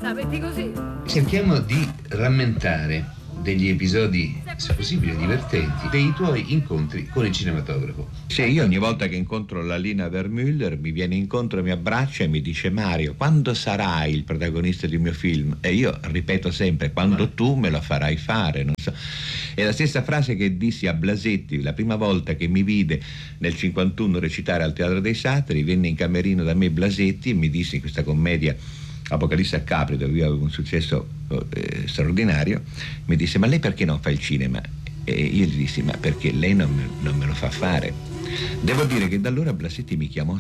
Sapete così? Cerchiamo di rammentare degli episodi, se possibile divertenti, dei tuoi incontri con il cinematografo. Sì, io ogni volta che incontro la Lina Wertmüller mi viene incontro, mi abbraccia e mi dice: Mario, quando sarai il protagonista di un mio film? E io ripeto sempre: quando tu me lo farai fare, non so. È la stessa frase che dissi a Blasetti la prima volta che mi vide nel 51 recitare al Teatro dei Satiri. Venne in camerino da me Blasetti e mi disse, in questa commedia Apocalisse a Capri, dove io avevo un successo straordinario, mi disse: ma lei perché non fa il cinema? E io gli dissi: ma perché lei non me lo fa fare. Devo dire che da allora Blasetti mi chiamò